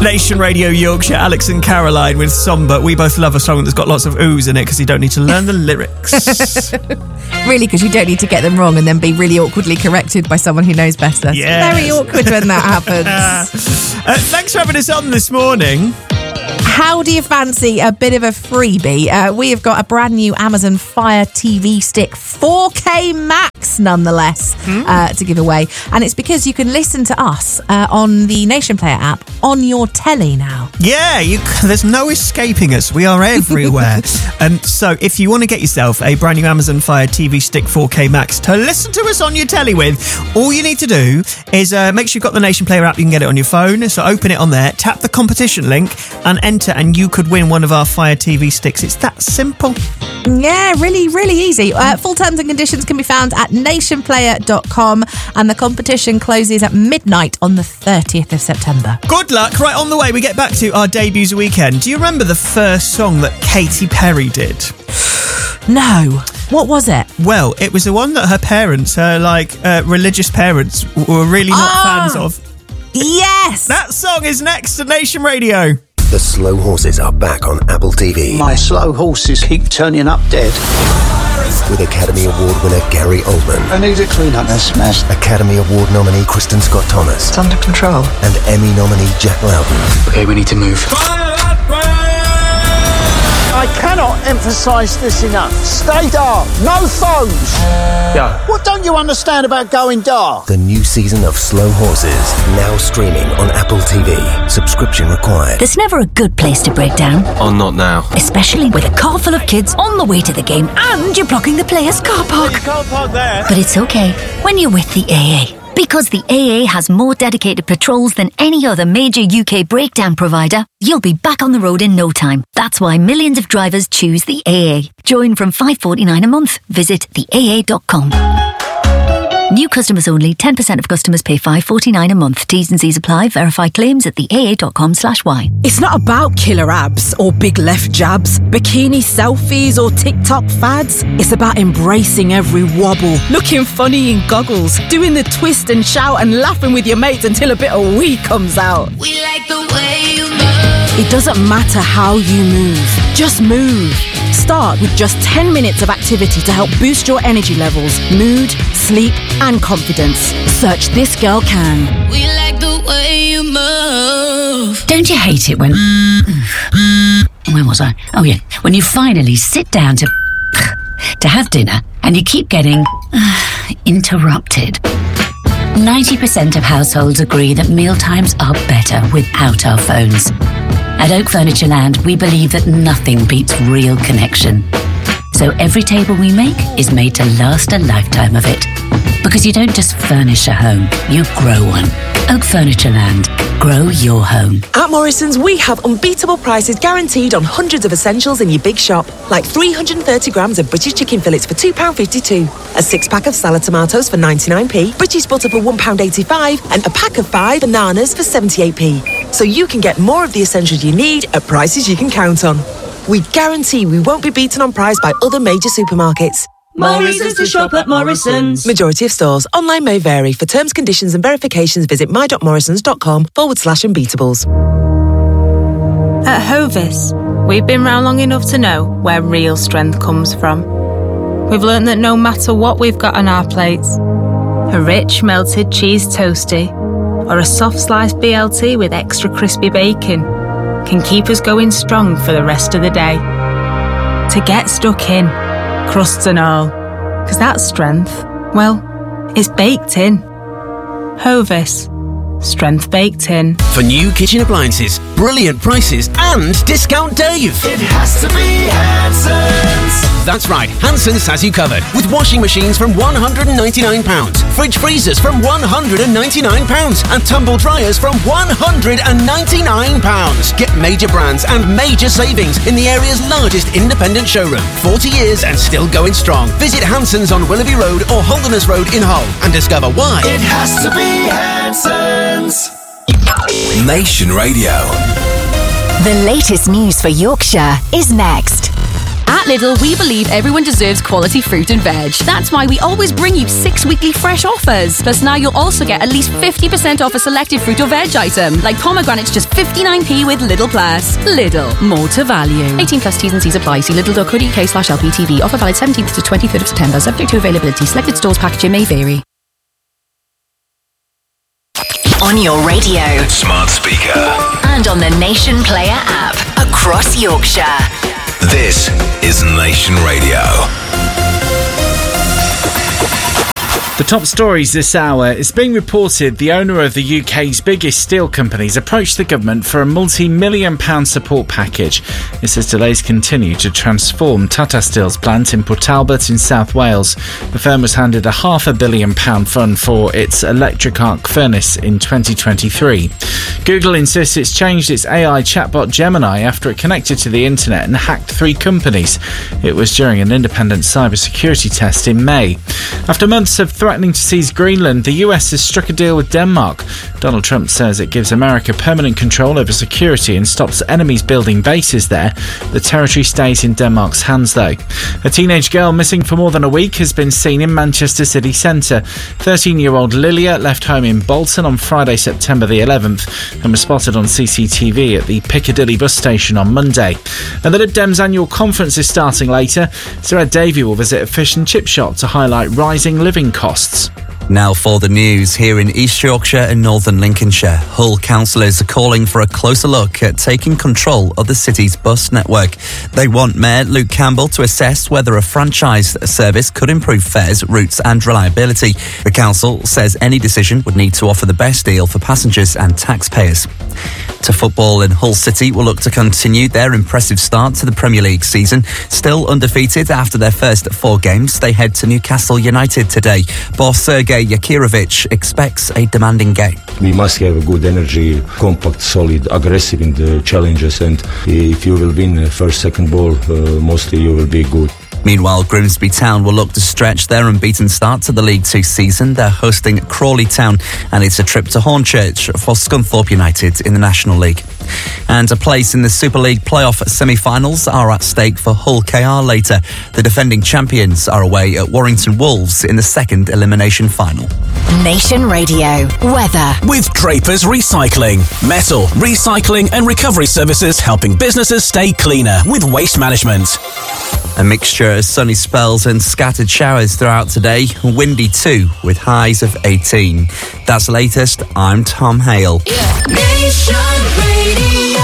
Nation Radio Yorkshire, Alex and Caroline with Somber. We both love a song that's got lots of oohs in it because you don't need to learn the lyrics. Really, because you don't need to get them wrong and then be really awkwardly corrected by someone who knows better. Yes. It's very awkward when that happens. Thanks for having us on this morning. How do you fancy a bit of a freebie? We have got a brand new Amazon Fire TV Stick 4K Max, nonetheless, to give away. And it's because you can listen to us on the Nation Player app on your telly now. Yeah, there's no escaping us. We are everywhere. So if you want to get yourself a brand new Amazon Fire TV Stick 4K Max to listen to us on your telly with, all you need to do is make sure you've got the Nation Player app. You can get it on your phone. So open it on there, tap the competition link and enter, and you could win one of our Fire TV sticks. It's that simple. Yeah, really, really easy. Full terms and conditions can be found at nationplayer.com, and the competition closes at midnight on the 30th of September. Good luck. Right, on the way, we get back to our debuts weekend. Do you remember the first song that Katy Perry did? No. What was it? Well, it was the one that her parents, religious parents, were really not fans of. Yes! That song is next to Nation Radio. The Slow Horses are back on Apple TV. My slow horses keep turning up dead. With Academy Award winner Gary Oldman. I need to clean up this mess. Academy Award nominee Kristen Scott Thomas. It's under control. And Emmy nominee Jack Loudon. Okay, we need to move. I cannot emphasise this enough. Stay dark. No phones. Yeah. What don't you understand about going dark? The new season of Slow Horses, now streaming on Apple TV. Subscription required. There's never a good place to break down. Oh, not now. Especially with a car full of kids on the way to the game and you're blocking the player's car park. You can't park there. But it's okay when you're with the AA. Because the AA has more dedicated patrols than any other major UK breakdown provider, you'll be back on the road in no time. That's why millions of drivers choose the AA. Join from $5.49 a month. Visit theaa.com. New customers only. 10% of customers pay $5.49 a month. T's and C's apply. Verify claims at theaa.com/y. It's not about killer abs or big left jabs, bikini selfies or TikTok fads. It's about embracing every wobble, looking funny in goggles, doing the twist and shout and laughing with your mates until a bit of wee comes out. We like the way you move. It doesn't matter how you move, just move. Start with just 10 minutes of activity to help boost your energy levels, mood, sleep, and confidence. Search This Girl Can. We like the way you move. Don't you hate it when... Where was I? Oh, yeah. When you finally sit down to have dinner and you keep getting interrupted. 90% of households agree that mealtimes are better without our phones. At Oak Furniture Land, we believe that nothing beats real connection. So every table we make is made to last a lifetime of it. Because you don't just furnish a home, you grow one. Oak Furniture Land. Grow your home. At Morrison's, we have unbeatable prices guaranteed on hundreds of essentials in your big shop. Like 330 grams of British chicken fillets for £2.52. A 6-pack of salad tomatoes for 99p. British butter for £1.85. And a pack of 5 bananas for 78p. So you can get more of the essentials you need at prices you can count on. We guarantee we won't be beaten on price by other major supermarkets. More reasons to shop at Morrison's. Majority of stores. Online may vary. For terms, conditions and verifications, visit my.morrisons.com/unbeatables. At Hovis, we've been round long enough to know where real strength comes from. We've learned that no matter what we've got on our plates, a rich melted cheese toasty or a soft sliced BLT with extra crispy bacon can keep us going strong for the rest of the day. To get stuck in, crusts and all, because that strength, well, it's baked in. Hovis. Strength baked in. For new kitchen appliances, brilliant prices and Discount Dave. It has to be Hanson's. That's right, Hanson's has you covered. With washing machines from £199, fridge freezers from £199 and tumble dryers from £199. Get major brands and major savings in the area's largest independent showroom. 40 years and still going strong. Visit Hanson's on Willoughby Road or Holderness Road in Hull and discover why. It has to be Hanson's. Nation Radio. The latest news for Yorkshire is next. At At Lidl, we believe everyone deserves quality fruit and veg. That's why we always bring you 6 weekly fresh offers. Plus now you'll also get at least 50% off a selected fruit or veg item, like pomegranates just 59p with Lidl Plus. Lidl, more to value. 18 plus T's and C's apply. See lidl.co.uk/LPTV. Offer valid 17th to 23rd of September. Subject to availability. Selected stores packaging may vary. On your radio, Smart speaker, and on the Nation Player app across Yorkshire. this is Nation Radio. The top stories this hour. It's being reported the owner of the UK's biggest steel companies approached the government for a multi-million pound support package. This as delays continue to transform Tata Steel's plant in Port Talbot in South Wales. The firm was handed a £500 million fund for its electric arc furnace in 2023. Google insists it's changed its AI chatbot Gemini after it connected to the internet and hacked 3 companies. It was during an independent cybersecurity test in May. After months of threatening to seize Greenland, the US has struck a deal with Denmark. Donald Trump says it gives America permanent control over security and stops enemies building bases there. The territory stays in Denmark's hands, though. A teenage girl missing for more than a week has been seen in Manchester city centre. 13-year-old Lilia left home in Bolton on Friday, September the 11th, and was spotted on CCTV at the Piccadilly bus station on Monday. And the Lib Dems annual conference is starting later. Sir Ed Davey will visit a fish and chip shop to highlight rising living costs. Now for the news. Here in East Yorkshire and Northern Lincolnshire, Hull councillors are calling for a closer look at taking control of the city's bus network. They want Mayor Luke Campbell to assess whether a franchise service could improve fares, routes and reliability. The council says any decision would need to offer the best deal for passengers and taxpayers. To football, and Hull City will look to continue their impressive start to the Premier League season. Still undefeated after their first 4 games, they head to Newcastle United today. Boss Sergei Yakirovich expects a demanding game. We must have a good energy, compact, solid, aggressive in the challenges, and if you will win first, second ball, mostly you will be good. Meanwhile, Grimsby Town will look to stretch their unbeaten start to the League 2 season. They're hosting Crawley Town, and it's a trip to Hornchurch for Scunthorpe United in the National League. And a place in the Super League playoff semi-finals are at stake for Hull KR later. The defending champions are away at Warrington Wolves in the second elimination final. Nation Radio weather. With Draper's Recycling. Metal, recycling and recovery services helping businesses stay cleaner with waste management. A mixture of sunny spells and scattered showers throughout today. Windy too, with highs of 18. That's the latest. I'm Tom Hale. Nation Radio.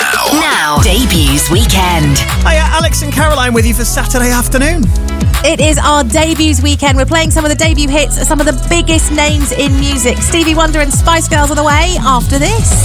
Now, Debuts Weekend. Hiya, Alex and Caroline with you for Saturday afternoon. It is our Debuts Weekend. We're playing some of the debut hits, some of the biggest names in music. Stevie Wonder and Spice Girls on the way after this.